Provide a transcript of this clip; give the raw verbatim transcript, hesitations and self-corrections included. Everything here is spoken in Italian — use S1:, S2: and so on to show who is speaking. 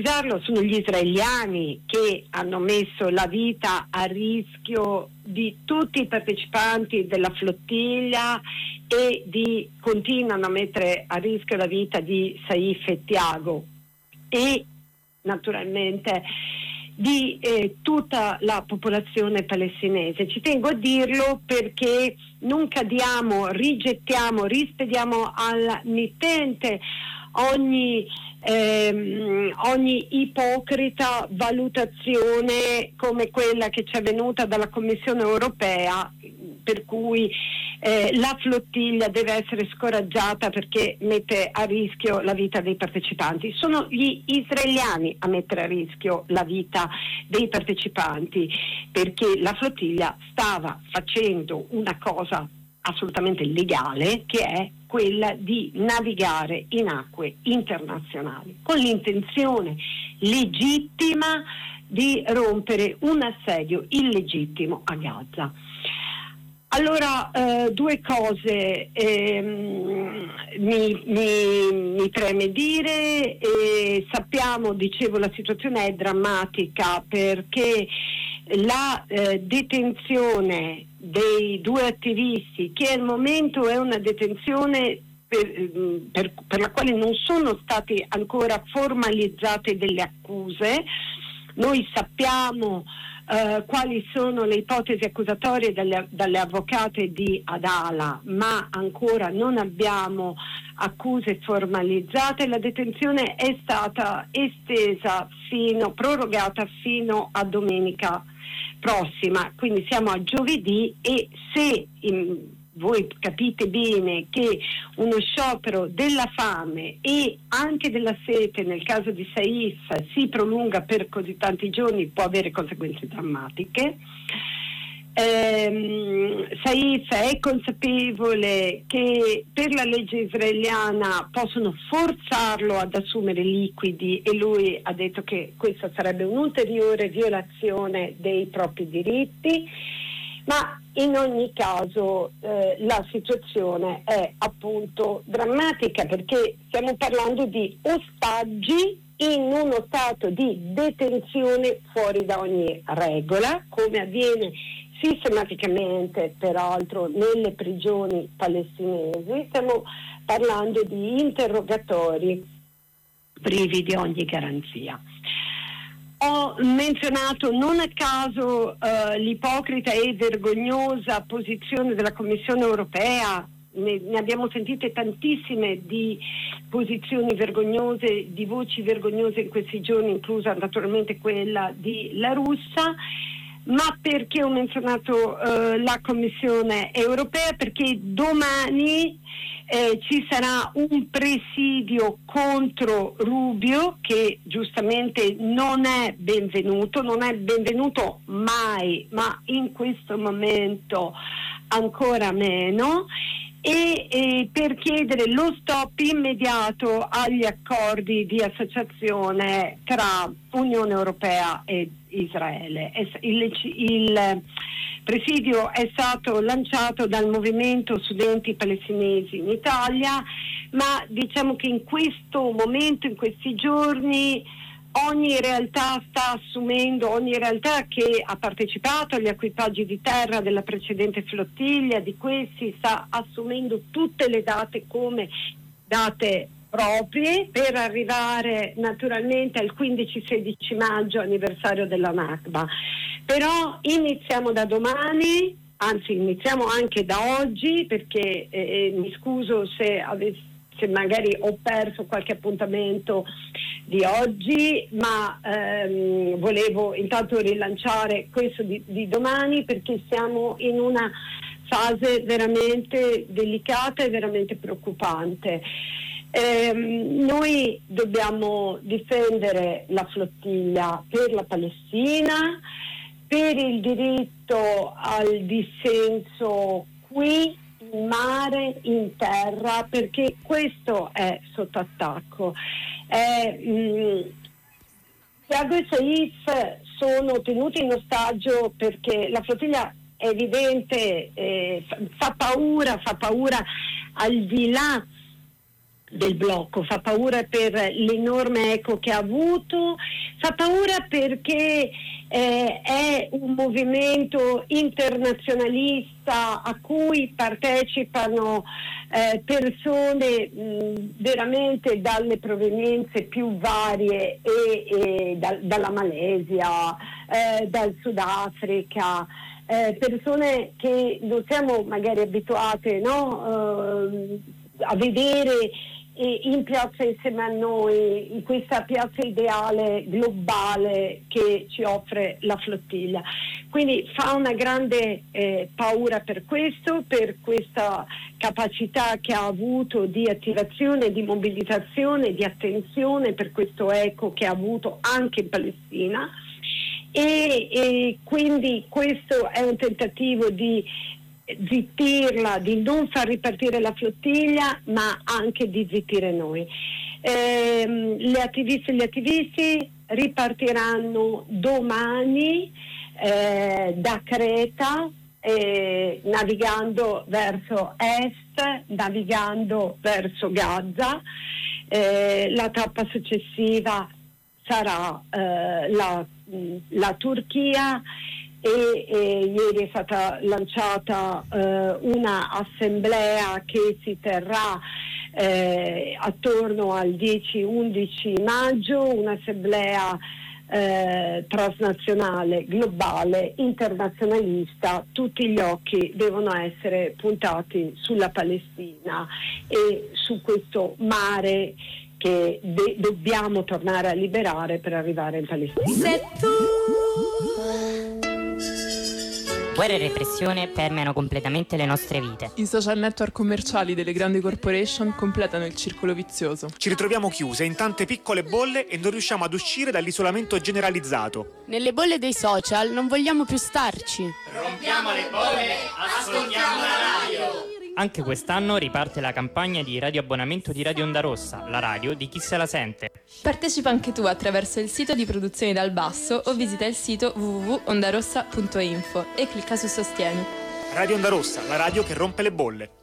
S1: sono gli israeliani che hanno messo la vita a rischio di tutti i partecipanti della flottiglia e di continuano a mettere a rischio la vita di Saif e Tiago e naturalmente di eh, tutta la popolazione palestinese. Ci tengo a dirlo perché non cadiamo, rigettiamo, rispediamo al mittente ogni ehm, ogni ipocrita valutazione come quella che ci è venuta dalla Commissione europea, per cui eh, la flottiglia deve essere scoraggiata perché mette a rischio la vita dei partecipanti. Sono gli israeliani a mettere a rischio la vita dei partecipanti, perché la flottiglia stava facendo una cosa assolutamente legale, che è quella di navigare in acque internazionali con l'intenzione legittima di rompere un assedio illegittimo a Gaza. Allora, eh, due cose ehm, mi, mi, mi preme dire. Eh, sappiamo, dicevo, la situazione è drammatica perché la eh, detenzione dei due attivisti, che al momento è una detenzione per, per, per la quale non sono state ancora formalizzate delle accuse. Noi sappiamo Uh, quali sono le ipotesi accusatorie dalle, dalle avvocate di Adala, ma ancora non abbiamo accuse formalizzate. La detenzione è stata estesa fino, prorogata fino a domenica prossima, quindi siamo a giovedì, e se in, voi capite bene che uno sciopero della fame e anche della sete nel caso di Saif si prolunga per così tanti giorni, può avere conseguenze drammatiche. Ehm, Saif è consapevole che per la legge israeliana possono forzarlo ad assumere liquidi e lui ha detto che questa sarebbe un'ulteriore violazione dei propri diritti. Ma in ogni caso eh, la situazione è appunto drammatica, perché stiamo parlando di ostaggi in uno stato di detenzione fuori da ogni regola, come avviene sistematicamente peraltro nelle prigioni palestinesi. Stiamo parlando di interrogatori privi di ogni garanzia. Ho menzionato non a caso uh, l'ipocrita e vergognosa posizione della Commissione europea. Ne, ne abbiamo sentite tantissime di posizioni vergognose, di voci vergognose in questi giorni, inclusa naturalmente quella di La Russa. Ma perché ho menzionato uh, la Commissione europea? Perché domani eh, ci sarà un presidio contro Rubio, che giustamente non è benvenuto, non è benvenuto mai, ma in questo momento ancora meno, e, e per chiedere lo stop immediato agli accordi di associazione tra Unione Europea e Israele. Il, il presidio è stato lanciato dal movimento studenti palestinesi in Italia, ma diciamo che in questo momento, in questi giorni, ogni realtà sta assumendo, ogni realtà che ha partecipato agli equipaggi di terra della precedente flottiglia, di questi sta assumendo tutte le date come date proprie per arrivare naturalmente al quindici sedici maggio, anniversario della Nakba. Però iniziamo da domani, anzi iniziamo anche da oggi, perché eh, mi scuso se, ave- se magari ho perso qualche appuntamento di oggi, ma ehm, volevo intanto rilanciare questo di, di domani, perché siamo in una fase veramente delicata e veramente preoccupante. Eh, noi dobbiamo difendere la flottiglia per la Palestina, per il diritto al dissenso qui in mare, in terra, perché questo è sotto attacco. Eh, mh, Tiago e Saif sono tenuti in ostaggio perché la flottiglia è evidente, eh, fa paura, fa paura al di là del blocco, fa paura per l'enorme eco che ha avuto, fa paura perché eh, è un movimento internazionalista a cui partecipano eh, persone mh, veramente dalle provenienze più varie e, e da, dalla Malesia, eh, dal Sudafrica, eh, persone che non siamo magari abituate, no, eh, a vedere in piazza insieme a noi, in questa piazza ideale globale che ci offre la flottiglia. Quindi fa una grande eh, paura per questo, per questa capacità che ha avuto di attivazione, di mobilitazione, di attenzione per questo eco che ha avuto anche in Palestina, e, e quindi questo è un tentativo di zittirla, di non far ripartire la flottiglia, ma anche di zittire noi. Eh, le attiviste e gli attivisti ripartiranno domani eh, da Creta, eh, navigando verso est, navigando verso Gaza. Eh, la tappa successiva sarà eh, la, la Turchia. E, e ieri è stata lanciata eh, una assemblea che si terrà eh, attorno al dieci undici maggio, un'assemblea eh, transnazionale, globale, internazionalista. Tutti gli occhi devono essere puntati sulla Palestina e su questo mare che de- dobbiamo tornare a liberare per arrivare in Palestina.
S2: Se tu
S3: Guerra e repressione permeano completamente le nostre vite.
S4: I social network commerciali delle grandi corporation completano il circolo vizioso.
S5: Ci ritroviamo chiuse in tante piccole bolle e non riusciamo ad uscire dall'isolamento generalizzato.
S2: nelle bolle dei social non vogliamo più starci.
S6: Rompiamo le bolle, ascoltiamo la radio.
S3: Anche quest'anno riparte la campagna di radioabbonamento di Radio Onda Rossa, la radio di chi se la sente.
S7: Partecipa anche tu attraverso il sito di Produzioni dal Basso o visita il sito w w w punto ondarossa punto info e clicca su Sostieni.
S5: Radio Onda Rossa, la radio che rompe le bolle.